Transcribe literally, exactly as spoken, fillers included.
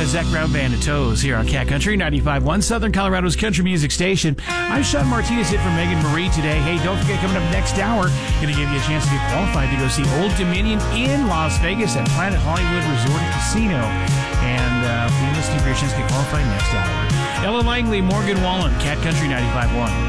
Zach Brown Band of Toes here on Cat Country ninety-five point one, Southern Colorado's country music station. I'm Sean Martinez, in for Megan Marie today. Hey, don't forget, coming up next hour, going to give you a chance to get qualified to go see Old Dominion in Las Vegas at Planet Hollywood Resort and Casino. And uh, be listening for your chance to get qualified next hour. Ella Langley, Morgan Wallen, Cat Country ninety-five point one.